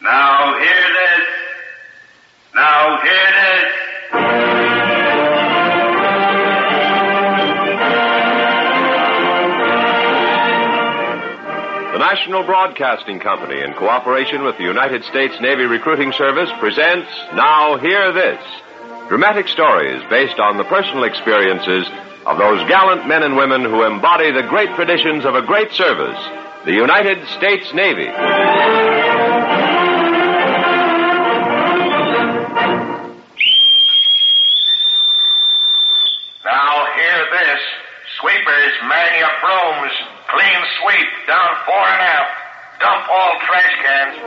Now hear this. Now hear this. The National Broadcasting Company, in cooperation with the United States Navy Recruiting Service, presents Now Hear This, dramatic stories based on the personal experiences of those gallant men and women who embody the great traditions of a great service, the United States Navy. Now hear this. Sweepers, man your brooms. Clean sweep, down fore and aft. Dump all trash cans.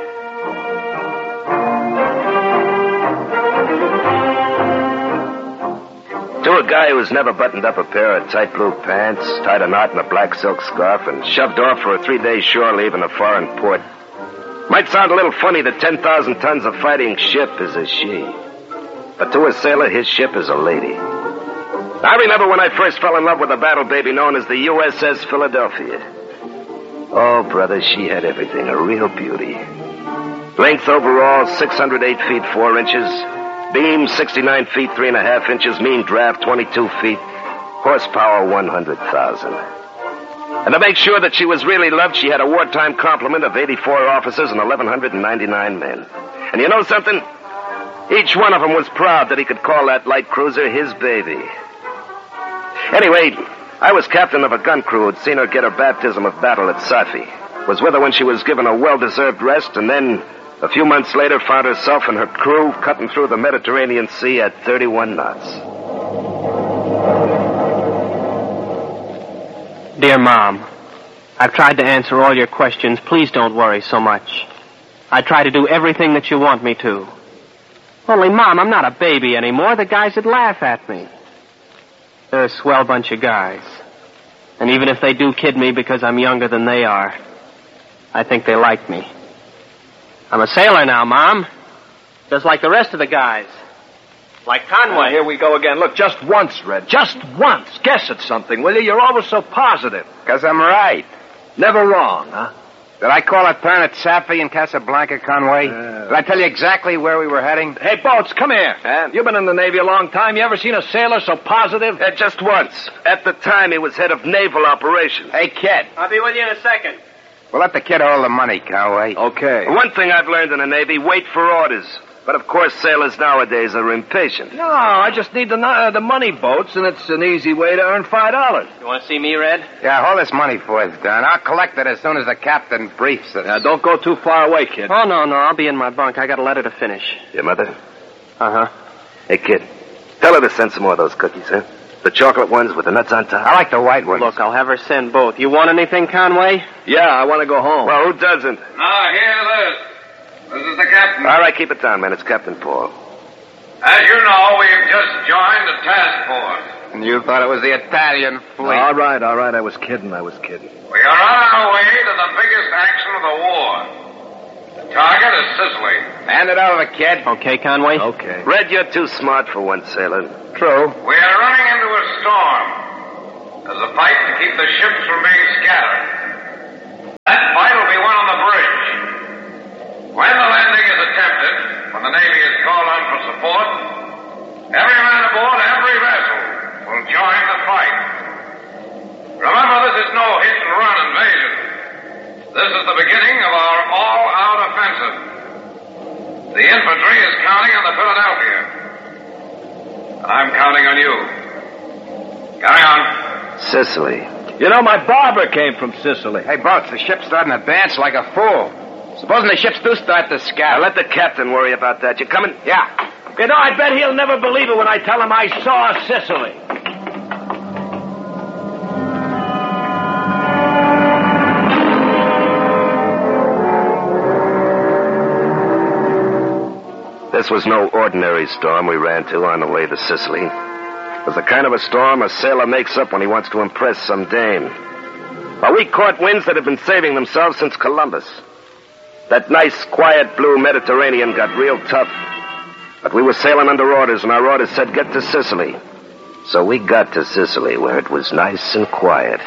To a guy who's never buttoned up a pair of tight blue pants, tied a knot in a black silk scarf, and shoved off for a 3-day shore leave in a foreign port. Might sound a little funny that 10,000 tons of fighting ship is a she. But to a sailor, his ship is a lady. I remember when I first fell in love with a battle baby known as the USS Philadelphia. Oh, brother, she had everything, a real beauty. Length overall, 608 feet 4 inches. Beam, 69 feet 3.5 inches. Mean draft, 22 feet. Horsepower, 100,000. And to make sure that she was really loved, she had a wartime complement of 84 officers and 1,199 men. And you know something? Each one of them was proud that he could call that light cruiser his baby. Anyway, I was captain of a gun crew who'd seen her get her baptism of battle at Safi. Was with her when she was given a well-deserved rest, and then, a few months later, found herself and her crew cutting through the Mediterranean Sea at 31 knots. Dear Mom, I've tried to answer all your questions. Please don't worry so much. I try to do everything that you want me to. Only, Mom, I'm not a baby anymore. The guys would laugh at me. They're a swell bunch of guys. And even if they do kid me because I'm younger than they are, I think they like me. I'm a sailor now, Mom. Just like the rest of the guys. Like Conway. Here we go again. Look, just once, Red. Just once. Guess at something, will you? You're always so positive. 'Cause I'm right. Never wrong, huh? Did I call at Planet Safi in Casablanca, Conway? Did I tell you exactly where we were heading? Hey, Boats, come here. You've been in the Navy a long time. You ever seen a sailor so positive? Just once. At the time, he was head of naval operations. Hey, kid. I'll be with you in a second. We'll let the kid hold the money, Conway. Okay. One thing I've learned in the Navy, wait for orders. But, of course, sailors nowadays are impatient. No, I just need the money, Boats, and it's an easy way to earn $5. You want to see me, Red? Yeah, hold this money for us, Don. I'll collect it as soon as the captain briefs us. Now, don't go too far away, kid. Oh, no, I'll be in my bunk. I got a letter to finish. Your mother? Uh-huh. Hey, kid, tell her to send some more of those cookies, huh? The chocolate ones with the nuts on top. I like the white ones. Look, I'll have her send both. You want anything, Conway? Yeah, I want to go home. Well, who doesn't? Now hear this. This is the captain. All right, keep it down, man. It's Captain Paul. As you know, we've just joined the task force. And you thought it was the Italian fleet. All right. I was kidding. We are on our way to the biggest action of the war. The target is Sicily. Hand it over, kid. Okay, Conway? Okay. Red, you're too smart for one sailor. True. We are running into a storm. There's a fight to keep the ships from being scattered. That fight will be won on the bridge. When the landing is attempted, when the Navy is called on for support, every man aboard every vessel will join the fight. Remember, this is no hit-and-run invasion. This is the beginning of our all-out offensive. The infantry is counting on the Philadelphia. And I'm counting on you. Carry on. Sicily. You know, my barber came from Sicily. Hey, Boats, the ship's starting to dance like a fool. Supposing the ships do start to Now, scatter. let the captain worry about that. You coming? Yeah. You know, I bet he'll never believe it when I tell him I saw Sicily. This was no ordinary storm we ran to on the way to Sicily. It was the kind of a storm a sailor makes up when he wants to impress some dame. But we caught winds that have been saving themselves since Columbus. That nice, quiet blue Mediterranean got real tough. But we were sailing under orders, and our orders said get to Sicily. So we got to Sicily, where it was nice and quiet.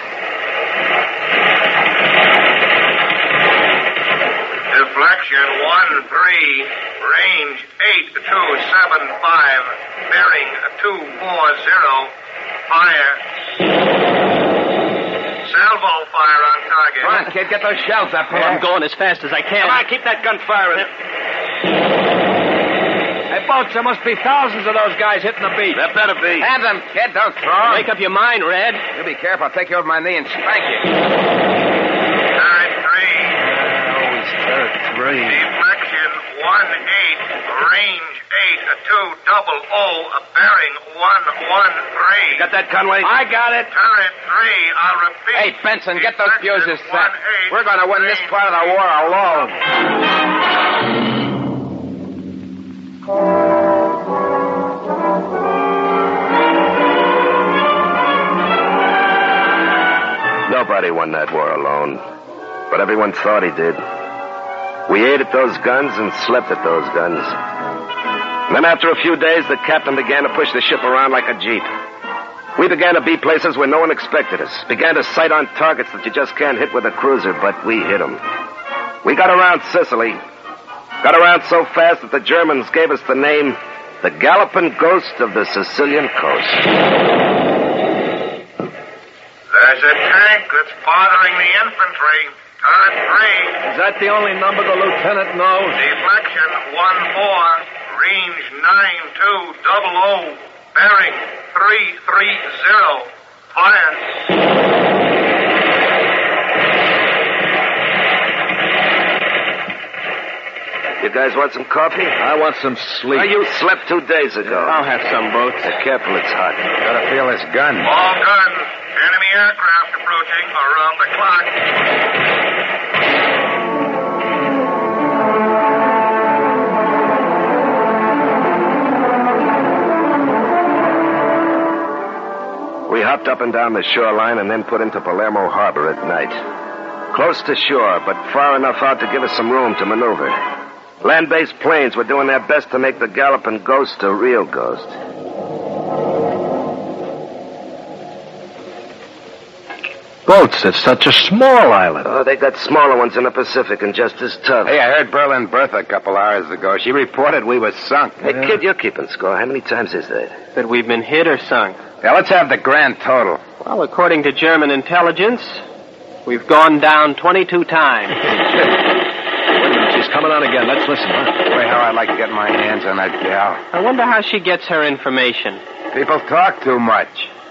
Deflection 1-3, range 8275, bearing 240, fire. Salvo fire on target. Come on, kid, get those shells up here. I'm going as fast as I can. Come on, keep that gun firing. Hey, Boats, there must be thousands of those guys hitting the beach. That better be. Have them, kid. Don't throw. Make up your mind, Red. You be careful. I'll take you over my knee and spank you. Turret 3. Always turret 3. Deflection 1-8, range 8200, bearing 113. Got that, Conway? I got it. Turret 3, I'll repeat. Hey, Benson, get those fuses set. 1-8, We're going to win this part of the war alone. Nobody won that war alone, but everyone thought he did. We ate at those guns and slept at those guns. And then after a few days, the captain began to push the ship around like a jeep. We began to be places where no one expected us, began to sight on targets that you just can't hit with a cruiser, but we hit them. We got around Sicily, got around so fast that the Germans gave us the name the Galloping Ghost of the Sicilian Coast. There's a tank that's bothering the infantry. Turret 3. Is that the only number the lieutenant knows? Deflection 1-4, range 9200, bearing 330, fire. You guys want some coffee? I want some sleep. Well, you slept 2 days ago. I'll have some, Boats. Careful, it's hot. Gotta feel this gun. All guns. Enemy aircraft approaching around the clock. We hopped up and down the shoreline and then put into Palermo Harbor at night. Close to shore, but far enough out to give us some room to maneuver. Land-based planes were doing their best to make the Galloping Ghost a real ghost. Boats, it's such a small island. Oh, they got smaller ones in the Pacific and just as tough. Hey, I heard Berlin Bertha a couple hours ago. She reported we was sunk. Hey, kid, you're keeping score. How many times is that? That we've been hit or sunk. Yeah, let's have the grand total. Well, according to German intelligence, we've gone down 22 times. Wait a minute, she's coming on again. Let's listen, huh? Boy, how I'd like to get my hands on that gal. I wonder how she gets her information. People talk too much.